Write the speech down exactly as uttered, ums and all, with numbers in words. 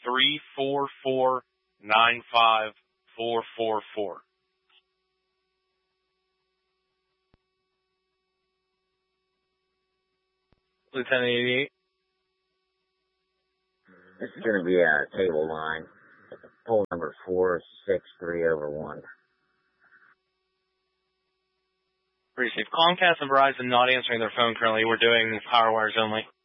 three four four, nine five four four four. Lieutenant eighty-eight. This is going to be a table line. Poll number four six three over one. Pretty safe. Comcast and Verizon not answering their phone currently. We're doing power wires only.